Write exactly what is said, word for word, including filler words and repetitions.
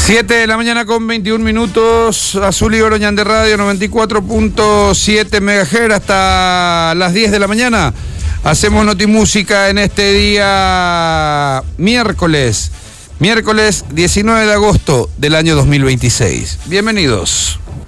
siete de la mañana con veintiún minutos, Azul y Oroñan de Radio noventa y cuatro punto siete megahertz hasta las diez de la mañana. Hacemos Notimúsica en este día miércoles, miércoles diecinueve de agosto del año dos mil veintiséis. Bienvenidos.